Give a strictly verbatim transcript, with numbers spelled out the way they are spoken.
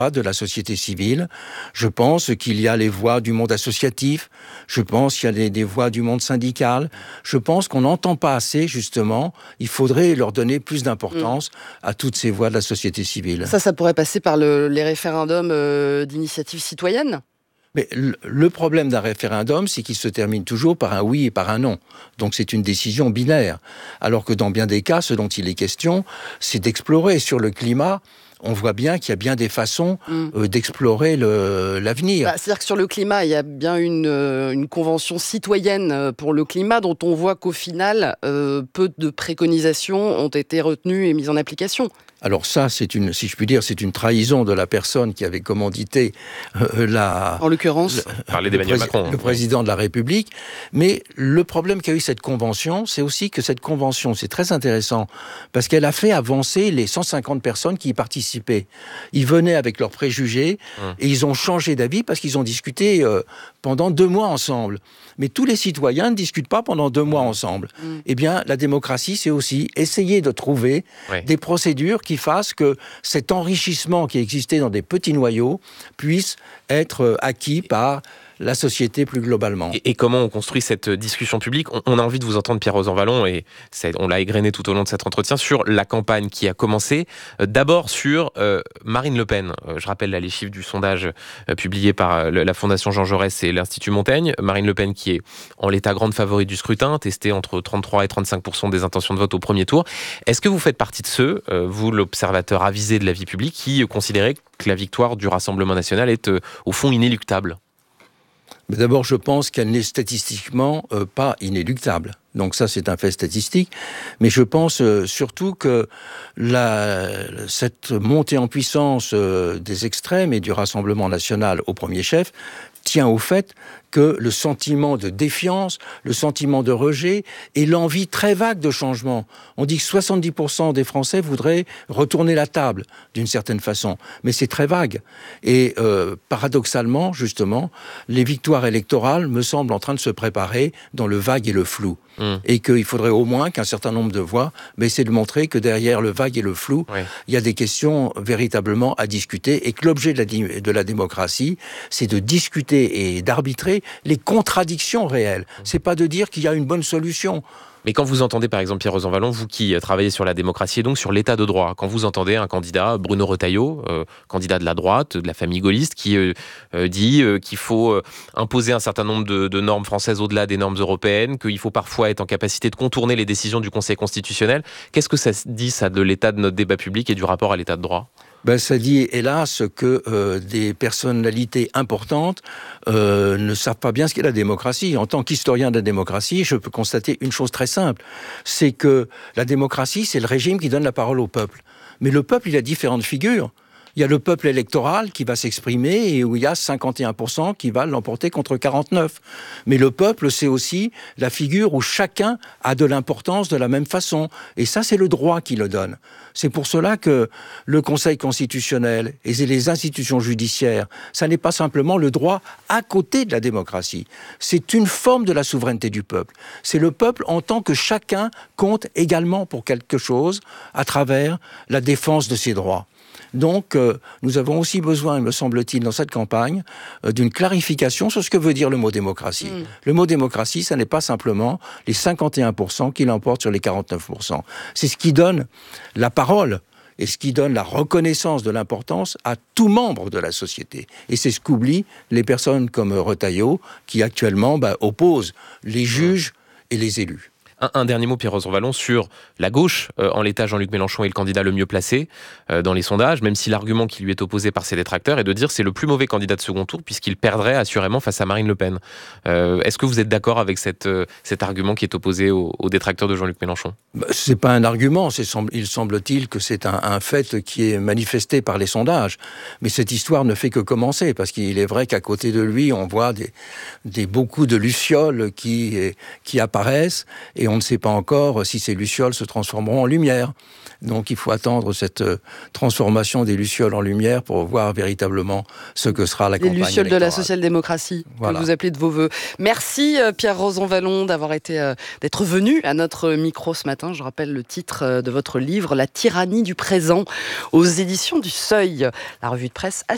de la société civile. Je pense qu'il y a les voix du monde associatif. Je pense qu'il y a des, des voix du monde syndical. Je pense qu'on n'entend pas assez, justement. Il faudrait leur donner plus d'importance mmh. à toutes ces voix de la société civile. Ça, ça pourrait passer par le, les référendums euh, d'initiative citoyenne ? Mais le problème d'un référendum, c'est qu'il se termine toujours par un oui et par un non. Donc c'est une décision binaire. Alors que dans bien des cas, ce dont il est question, c'est d'explorer sur le climat. On voit bien qu'il y a bien des façons mmh. euh, d'explorer le, l'avenir. Bah, c'est-à-dire que sur le climat, il y a bien une, euh, une convention citoyenne pour le climat dont on voit qu'au final, euh, peu de préconisations ont été retenues et mises en application. Alors ça, c'est une, si je puis dire, c'est une trahison de la personne qui avait commandité euh, la... En l'occurrence, le, le, prési- Macron, le président de la République. Mais le problème qu'a eu cette convention, c'est aussi que cette convention, c'est très intéressant, parce qu'elle a fait avancer les cent cinquante personnes qui y participaient. Ils venaient avec leurs préjugés hum. et ils ont changé d'avis parce qu'ils ont discuté euh, pendant deux mois ensemble. Mais tous les citoyens ne discutent pas pendant deux mois ensemble. Mmh. Eh bien, la démocratie, c'est aussi essayer de trouver oui. des procédures qui fassent que cet enrichissement qui existait dans des petits noyaux puisse être acquis par la société plus globalement. Et, et comment on construit cette discussion publique ? on, on a envie de vous entendre, Pierre Rosanvallon, et c'est, on l'a égrené tout au long de cet entretien, sur la campagne qui a commencé. Euh, d'abord sur euh, Marine Le Pen. Euh, je rappelle là, les chiffres du sondage euh, publié par euh, la Fondation Jean Jaurès et l'Institut Montaigne. Marine Le Pen qui est en l'état grande favorite du scrutin, testée entre trente-trois et trente-cinq pour cent des intentions de vote au premier tour. Est-ce que vous faites partie de ceux, euh, vous l'observateur avisé de la vie publique, qui euh, considérez que la victoire du Rassemblement National est euh, au fond inéluctable ? Mais d'abord, je pense qu'elle n'est statistiquement euh, pas inéluctable. Donc ça, c'est un fait statistique. Mais je pense euh, surtout que la, cette montée en puissance euh, des extrêmes et du Rassemblement national au premier chef tient au fait que le sentiment de défiance, le sentiment de rejet et l'envie très vague de changement. On dit que soixante-dix pour cent des Français voudraient retourner la table, d'une certaine façon. Mais c'est très vague. Et euh, paradoxalement, justement, les victoires électorales me semblent en train de se préparer dans le vague et le flou. Mmh. Et qu'il faudrait au moins qu'un certain nombre de voix mais essaient de montrer que derrière le vague et le flou, oui. il y a des questions véritablement à discuter et que l'objet de la, de la démocratie, c'est de discuter et d'arbitrer les contradictions réelles. C'est pas de dire qu'il y a une bonne solution. Mais quand vous entendez, par exemple, Pierre Rosanvallon, vous qui travaillez sur la démocratie et donc sur l'état de droit, quand vous entendez un candidat, Bruno Retailleau, euh, candidat de la droite, de la famille gaulliste, qui euh, euh, dit euh, qu'il faut euh, imposer un certain nombre de, de normes françaises au-delà des normes européennes, qu'il faut parfois être en capacité de contourner les décisions du Conseil constitutionnel, qu'est-ce que ça dit, ça, de l'état de notre débat public et du rapport à l'état de droit ? Ben, ça dit, hélas, que euh, des personnalités importantes euh, ne savent pas bien ce qu'est la démocratie. En tant qu'historien de la démocratie, je peux constater une chose très simple, c'est que la démocratie, c'est le régime qui donne la parole au peuple. Mais le peuple, il a différentes figures. Il y a le peuple électoral qui va s'exprimer et où il y a cinquante et un pour cent qui va l'emporter contre quarante-neuf. Mais le peuple, c'est aussi la figure où chacun a de l'importance de la même façon. Et ça, c'est le droit qui le donne. C'est pour cela que le Conseil constitutionnel et les institutions judiciaires, ça n'est pas simplement le droit à côté de la démocratie. C'est une forme de la souveraineté du peuple. C'est le peuple en tant que chacun compte également pour quelque chose à travers la défense de ses droits. Donc, euh, nous avons aussi besoin, me semble-t-il, dans cette campagne, euh, d'une clarification sur ce que veut dire le mot démocratie. Mmh. Le mot démocratie, ça n'est pas simplement les cinquante et un pour cent qui l'emportent sur les quarante-neuf pour cent. C'est ce qui donne la parole et ce qui donne la reconnaissance de l'importance à tout membre de la société. Et c'est ce qu'oublient les personnes comme Retailleau, qui actuellement bah, opposent les juges et les élus. Un, un dernier mot, Pierre Rosanvallon, sur la gauche. Euh, en l'état, Jean-Luc Mélenchon est le candidat le mieux placé euh, dans les sondages, même si l'argument qui lui est opposé par ses détracteurs est de dire que c'est le plus mauvais candidat de second tour, puisqu'il perdrait assurément face à Marine Le Pen. Euh, est-ce que vous êtes d'accord avec cette, euh, cet argument qui est opposé aux, aux détracteurs de Jean-Luc Mélenchon ? Bah, c'est pas un argument, c'est, il semble-t-il que c'est un, un fait qui est manifesté par les sondages. Mais cette histoire ne fait que commencer, parce qu'il est vrai qu'à côté de lui, on voit des, des, beaucoup de lucioles qui, qui apparaissent, et on ne sait pas encore si ces lucioles se transformeront en lumière. Donc il faut attendre cette transformation des lucioles en lumière pour voir véritablement ce que sera la campagne électorale. Les lucioles de la social-démocratie, voilà. Que vous appelez de vos voeux. Merci Pierre Rosanvallon d'avoir été, d'être venu à notre micro ce matin. Je rappelle le titre de votre livre, La tyrannie du présent, aux éditions du Seuil. La revue de presse